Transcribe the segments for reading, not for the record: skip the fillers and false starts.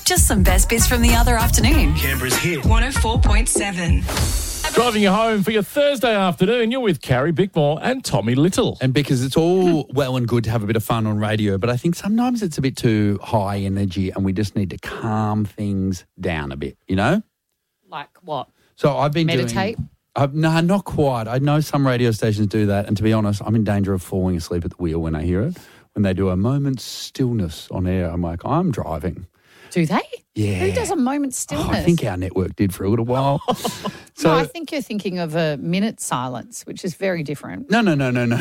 just some best bits from the other afternoon. Canberra's hit. 104.7. Driving you home for your Thursday afternoon, you're with Carrie Bickmore and Tommy Little. And because it's all well and good to have a bit of fun on radio, but I think sometimes it's a bit too high energy and we just need to calm things down a bit, you know? Like what? So I've been Meditate? No, not quite. I know some radio stations do that, and to be honest, I'm in danger of falling asleep at the wheel when I hear it. When they do a moment's stillness on air, I'm like, I'm driving. Do they? Yeah. Who does a moment's stillness? I think our network did for a little while. No, I think you're thinking of a minute silence, which is very different. No.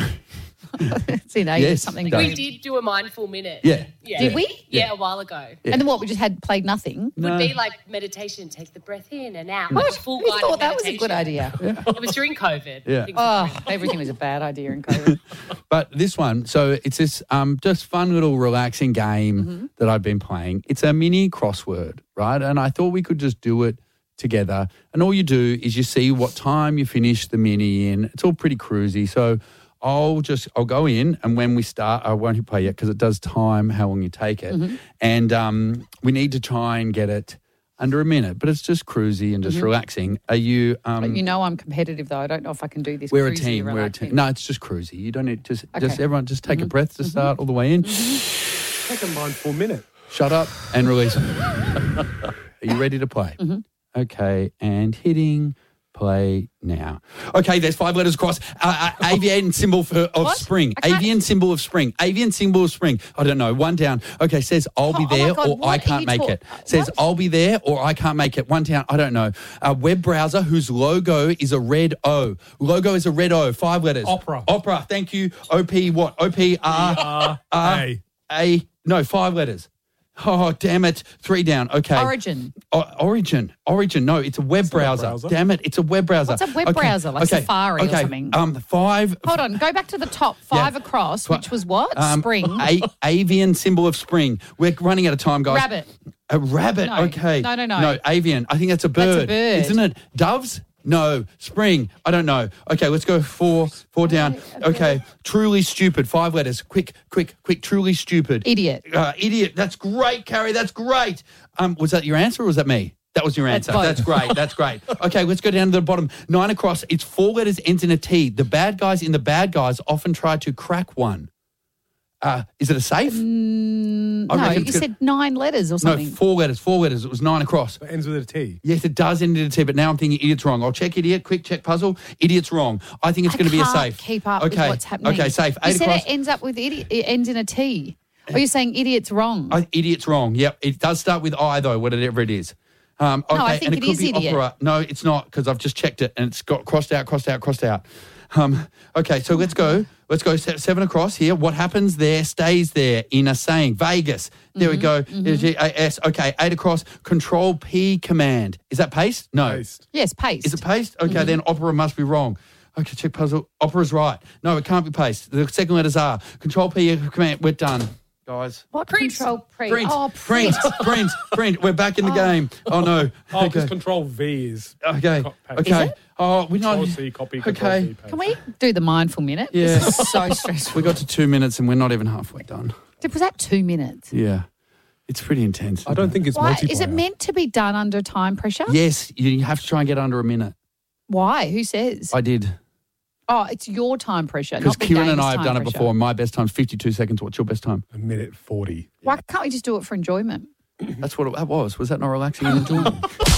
It's in age Yes, something. don't. We did do a mindful minute. Yeah. Did we? Yeah, a while ago. Yeah. And then what? We just had played nothing. No. Would be like meditation, take the breath in and out. What? Like a full Who guided thought that was a good meditation. idea? It was during COVID. Yeah. Things were Oh, everything was a bad idea in COVID. But this one, so it's this just fun little relaxing game that I've been playing. It's a mini crossword, right? And I thought we could just do it together. And all you do is you see what time you finish the mini in. It's all pretty cruisy. So I'll go in, and when we start, I won't hit play yet because it does time how long you take it. And we need to try and get it under a minute, but it's just cruisy and just relaxing. Are you... But you know I'm competitive, though. I don't know if I can do this. We're a cruisy team. We're a relaxing. team. No, it's just cruisy. You don't need just Okay. everyone just take a breath to start all the way in. Take a mindful minute. Shut up and release. Are you ready to play? Okay, and hitting play now. Okay, there's 5 letters across. Avian symbol of What? spring. I can't- Avian symbol of spring. Avian symbol of spring. I don't know. One down. Okay, says I'll be Oh, my there God, or what I are can't you make it. Says what? I'll be there or I can't make it. One down. I don't know. A web browser whose logo is a red O. Logo is a red O. 5 letters. Opera. Opera. Thank you. OP what? O-P-R-A. No, 5 letters. Oh, damn it. 3 down. Okay. Origin. Origin. No, it's a web browser. browser. Damn it. It's a web browser. What's a web browser? Like Safari or something? 5. Hold on. Go back to the top. 5 across, which was what? Spring. Avian symbol of spring. We're running out of time, guys. Rabbit. A rabbit. No. Okay. No. No, avian. I think that's a bird. That's a bird. Isn't it? Doves? No. Spring. I don't know. Okay, let's go 4 down. Okay. Truly stupid. 5 letters. Quick. Truly stupid. Idiot. Idiot. That's great, Carrie. That's great. Was that your answer or was that me? That was your answer. both. That's great. Okay, let's go down to the bottom. 9 across. It's 4 letters, ends in a T. The bad guys in the bad guys often try to crack one. Is it a safe? No, you said 9 letters or No, something. 4 letters. It was 9 across. It ends with a T. Yes, it does end in a T, but now I'm thinking idiot's wrong. I'll check idiot, quick check puzzle. Idiot's wrong. I think it's going to be a can't safe. keep up with what's happening. Okay, safe. You 8 said across. it ends up with idiot. It ends in a T. Are you saying idiot's wrong? Idiot's wrong. Yep. It does start with I, though, whatever it is. Okay, I think and it could is be idiot. opera. No, it's not, because I've just checked it and it's got crossed out. Okay, so let's go. 7 across here. What happens there stays there in a saying. Vegas. There we go. G-A-S. Okay, 8 across. Control P command. Is that paste? No. Paste. Yes, paste. Is it paste? Okay, then opera must be wrong. Okay, check puzzle. Opera's right. No, it can't be paste. The second letters are. Control P command. We're done, guys. What control print? Print. Oh, print. Print. We're back in the game. Oh, no. Oh, because Control V is. Okay. Paste. Okay. Is it? Oh, we're not. Control C, copy, Control Okay. V, paste. Can we do the mindful minute? Yeah. This is so stressful. We got to 2 minutes and we're not even halfway done. Was that 2 minutes? Yeah. It's pretty intense. I don't think it's Why? multiplayer. Is it meant to be done under time pressure? Yes, you have to try and get under a minute. Why? Who says? I did. Oh, it's your time pressure, Because not the Kieran and game's I have time done it pressure. before. My best time's 52 seconds. What's your best time? A minute 40. Why can't we just do it for enjoyment? That's what that was. Was that not relaxing and enjoying?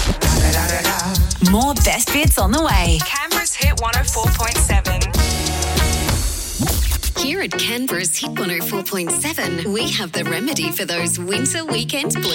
More best bits on the way. Canberra's hit 104.7. Here at Canberra's Hit 104.7, we have the remedy for those winter weekend blues.